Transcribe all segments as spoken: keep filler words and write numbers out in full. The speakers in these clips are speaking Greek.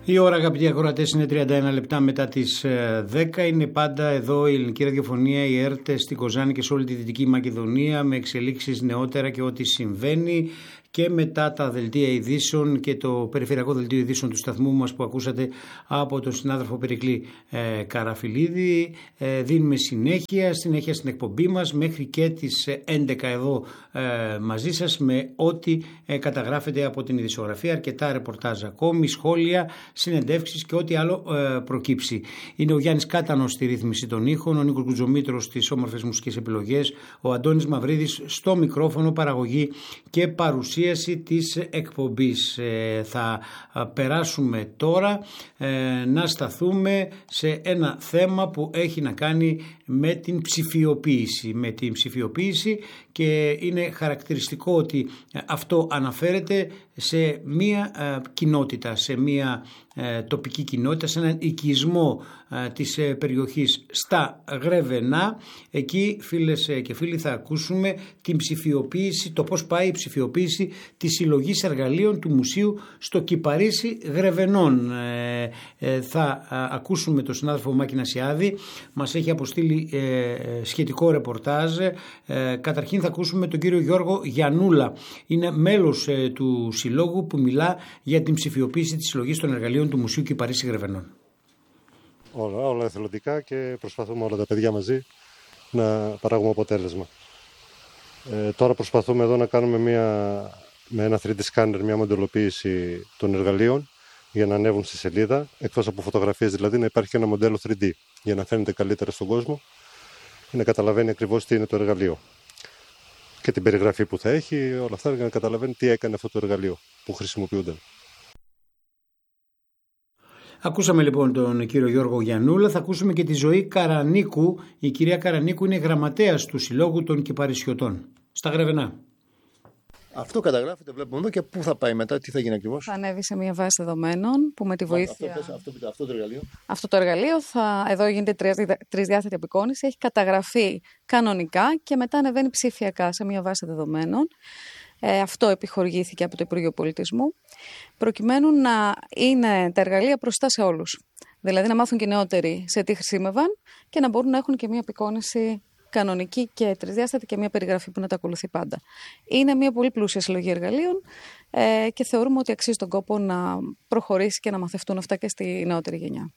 Η ώρα, αγαπητοί ακροατές, είναι τριάντα ένα λεπτά μετά τις δέκα. Είναι πάντα εδώ η ελληνική ραδιοφωνία, η ΕΡΤ, στην Κοζάνη και σε όλη τη Δυτική Μακεδονία, με εξελίξεις νεότερα και ό,τι συμβαίνει. Και μετά τα δελτία ειδήσεων και το περιφερειακό δελτίο ειδήσεων του σταθμού μας που ακούσατε από τον συνάδελφο Περικλή ε, Καραφιλίδη, ε, δίνουμε συνέχεια, συνέχεια στην εκπομπή μας μέχρι και τις έντεκα εδώ ε, μαζί σας με ό,τι ε, καταγράφεται από την ειδησιογραφία, αρκετά ρεπορτάζ ακόμη, σχόλια, συνεντεύξεις και ό,τι άλλο ε, προκύψει. Είναι ο Γιάννης Κάτανος στη ρύθμιση των ήχων, ο Νίκος Γκουτζομήτρος στις όμορφες μουσικές επιλογές, ο Αντώνης Μαυρίδης στο μικρόφωνο, παραγωγή και παρουσία της εκπομπής. Ε, θα περάσουμε τώρα ε, να σταθούμε σε ένα θέμα που έχει να κάνει με την ψηφιοποίηση. Με την ψηφιοποίηση και είναι χαρακτηριστικό ότι αυτό αναφέρεται σε μία ε, κοινότητα, σε μία ε, τοπική κοινότητα, σε έναν οικισμό ε, της ε, περιοχής στα Γρεβενά. Εκεί, φίλες και φίλοι, θα ακούσουμε την ψηφιοποίηση, το πώς πάει η ψηφιοποίηση της συλλογής εργαλείων του Μουσείου στο Κυπαρίσι Γρεβενών. Ε, ε, θα α, ακούσουμε τον συνάδελφο Μάκη Νασιάδη, μας έχει αποστείλει ε, σχετικό ρεπορτάζ. Ε, καταρχήν θα ακούσουμε τον κύριο Γιώργο Γιαννούλα, είναι μέλος ε, του συλλόγου που μιλά για την ψηφιοποίηση της συλλογής των εργαλείων του Μουσείου Κυπαρίσι Γρεβενών. Όλα, όλα εθελοντικά και προσπαθούμε όλα τα παιδιά μαζί να παράγουμε αποτέλεσμα. Ε, τώρα προσπαθούμε εδώ να κάνουμε μια, με ένα θρι ντι scanner μια μοντελοποίηση των εργαλείων για να ανέβουν στη σελίδα, εκτός από φωτογραφίες δηλαδή, να υπάρχει και ένα μοντέλο θρι ντι για να φαίνεται καλύτερα στον κόσμο και να καταλαβαίνει ακριβώς τι είναι το εργαλείο και την περιγραφή που θα έχει, όλα αυτά για να καταλαβαίνει τι έκανε αυτό το εργαλείο που χρησιμοποιούνται. Ακούσαμε λοιπόν τον κύριο Γιώργο Γιαννούλα, θα ακούσουμε και τη Ζωή Καρανίκου. Η κυρία Καρανίκου είναι γραμματέας του Συλλόγου των Κυπαρισιωτών στα Γρεβενά. Αυτό καταγράφεται, βλέπουμε εδώ, και πού θα πάει μετά, τι θα γίνει ακριβώς. Θα ανέβει σε μια βάση δεδομένων που με τη βοήθεια. Αυτό, αυτό, αυτό, αυτό το εργαλείο. Αυτό το εργαλείο, θα... εδώ γίνεται τρισδιάστατη απεικόνηση, έχει καταγραφεί κανονικά και μετά ανεβαίνει ψηφιακά σε μια βάση δεδομένων. Ε, αυτό επιχορηγήθηκε από το Υπουργείο Πολιτισμού, προκειμένου να είναι τα εργαλεία μπροστά σε όλους. Δηλαδή να μάθουν και νεότεροι σε τι χρησιμεύαν και να μπορούν να έχουν και μια απεικόνηση κανονική και τρισδιάστατη και μια περιγραφή που να τα ακολουθεί πάντα. Είναι μια πολύ πλούσια συλλογή εργαλείων ε, και θεωρούμε ότι αξίζει τον κόπο να προχωρήσει και να μαθευτούν αυτά και στη νεότερη γενιά.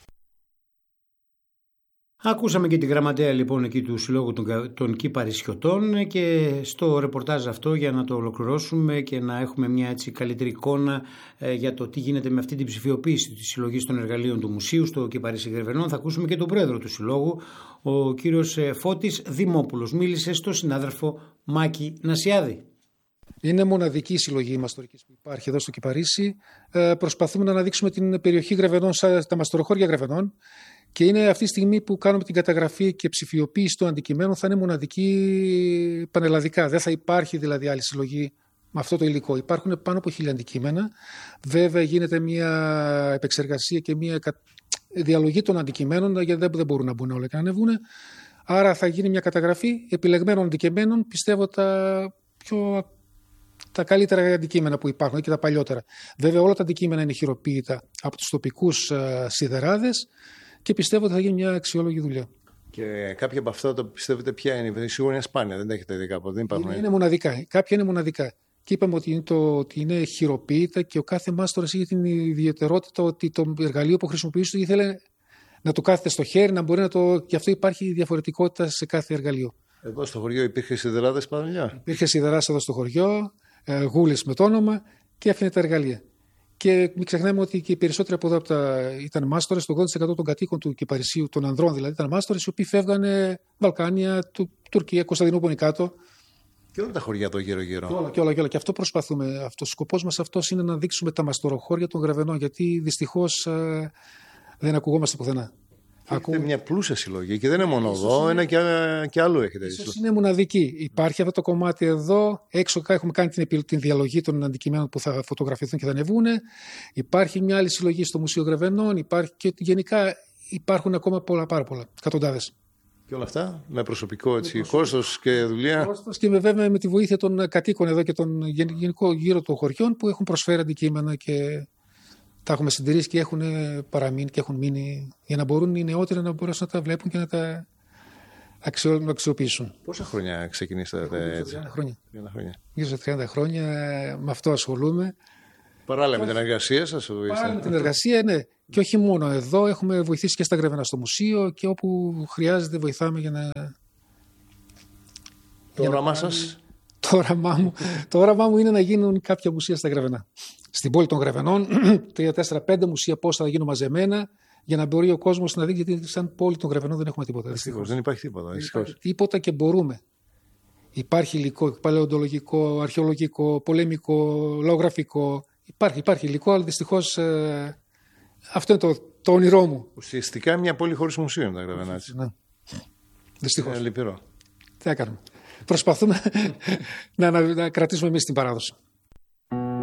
Ακούσαμε και τη γραμματέα λοιπόν εκεί του Συλλόγου των, των Κυπαρισιωτών και στο ρεπορτάζ αυτό, για να το ολοκληρώσουμε και να έχουμε μια έτσι καλύτερη εικόνα ε, για το τι γίνεται με αυτή την ψηφιοποίηση της συλλογής των εργαλείων του Μουσείου στο Κυπαρίσι Γρεβενών, θα ακούσουμε και τον πρόεδρο του Συλλόγου, ο κύριος Φώτης Δημόπουλος. Μίλησε στο συνάδελφο Μάκη Νασιάδη. Είναι μοναδική η συλλογή μαστορικής που υπάρχει εδώ στο Κυπαρίσι. Ε, προσπαθούμε να αναδείξουμε την περιοχή Γρεβενών, τα μαστοροχώρια Γρεβενών. Και είναι αυτή τη στιγμή που κάνουμε την καταγραφή και ψηφιοποίηση των αντικειμένων, θα είναι μοναδική πανελλαδικά. Δεν θα υπάρχει δηλαδή άλλη συλλογή με αυτό το υλικό. Υπάρχουν πάνω από χίλια αντικείμενα. Βέβαια γίνεται μια επεξεργασία και μια διαλογή των αντικειμένων, γιατί δεν μπορούν να μπουν όλα και να ανεβούν. Άρα θα γίνει μια καταγραφή επιλεγμένων αντικειμένων, πιστεύω τα πιο... τα καλύτερα αντικείμενα που υπάρχουν και τα παλιότερα. Βέβαια όλα τα αντικείμενα είναι χειροποίητα από τους τοπικούς σιδεράδες και πιστεύω ότι θα γίνει μια αξιόλογη δουλειά. Και κάποια από αυτά τα πιστεύετε ποια είναι? Σίγουρα είναι σπάνια, δεν τα έχετε δει κάπου. Δεν υπάρχουν. Είναι, είναι μοναδικά. Κάποια είναι μοναδικά. Και είπαμε ότι είναι, το, ότι είναι χειροποίητα και ο κάθε μάστορας είχε την ιδιαιτερότητα ότι το εργαλείο που χρησιμοποιούσε ήθελε να το κάθεται στο χέρι, να μπορεί να το. Και αυτό υπάρχει διαφορετικότητα σε κάθε εργαλείο. Εδώ στο χωριό υπήρχε σιδεράδες παλιά. Υπήρχε σιδεράδες εδώ στο χωριό, γούλες με το όνομα και έφυγε τα εργαλεία. Και μην ξεχνάμε ότι και οι περισσότεροι από εδώ από τα, ήταν μάστορες, το ογδόντα τοις εκατό των κατοίκων του Κυπαρισίου, των ανδρών δηλαδή, ήταν μάστορες, οι οποίοι φεύγανε Βαλκάνια, του, Τουρκία, Κωνσταντινούπολη κάτω. Και όλα τα χωριά εδώ γύρω-γύρω. Και όλα, και όλα, και όλα. Και αυτό προσπαθούμε. Αυτό, ο σκοπός μας αυτός είναι να δείξουμε τα μαστοροχώρια των Γρεβενών, γιατί δυστυχώς ε, δεν ακουγόμαστε πουθενά. Ακούω μια πλούσια συλλογή και δεν είναι μόνο εδώ, είναι, είναι και, και άλλο έχετε. Ίσως είναι μοναδική. Υπάρχει αυτό το κομμάτι εδώ. Έξω έχουμε κάνει την, την διαλογή των αντικειμένων που θα φωτογραφηθούν και θα ανεβούν. Υπάρχει μια άλλη συλλογή στο Μουσείο Γρεβενών. Υπάρχει και γενικά υπάρχουν ακόμα πολλά, πάρα πολλά. Εκατοντάδες. Και όλα αυτά με προσωπικό έτσι, κόστος και δουλειά. Κόστος και βέβαια με τη βοήθεια των κατοίκων εδώ και των γενικών γύρω των χωριών που έχουν προσφέρει αντικείμενα και τα έχουμε συντηρήσει και έχουν παραμείνει και έχουν μείνει για να μπορούν οι νεότεροι να μπορέσουν να τα βλέπουν και να τα αξιο, να αξιοποιήσουν. Πόσα χρόνια ξεκινήσατε έτσι? τριάντα χρόνια. τριάντα χρόνια. Γύρω στα τριάντα χρόνια με αυτό ασχολούμαι. Παράλληλα με την εργασία σας? Παράλληλα με την εργασία, ναι. Και όχι μόνο εδώ, έχουμε βοηθήσει και στα Γρεβενά στο μουσείο και όπου χρειάζεται βοηθάμε για να... Το για όραμά να... σας? Το όραμά μου, το όραμά μου είναι να γίνουν κάποια μουσεία στα Γρεβενά. Στην πόλη των Γρεβενών, τρία, τέσσερα, πέντε μουσεία πώς θα γίνουν μαζεμένα για να μπορεί ο κόσμος να δει, γιατί σαν πόλη των Γρεβενών δεν έχουμε τίποτα. Δυστυχώς, δεν υπάρχει τίποτα. Δεν υπάρχει τίποτα και μπορούμε. Υπάρχει υλικό, παλαιοντολογικό, αρχαιολογικό, πολεμικό, λαογραφικό. Υπάρχει, υπάρχει υλικό, αλλά δυστυχώς ε, αυτό είναι το, το όνειρό μου. Ουσιαστικά μια πόλη χωρίς μουσείο είναι τα Γρεβενά. Ναι. Δυστυχώς. Είναι λυπηρό. Τι θα κάνουμε. Προσπαθούμε να, να, να κρατήσουμε εμείς την παράδοση.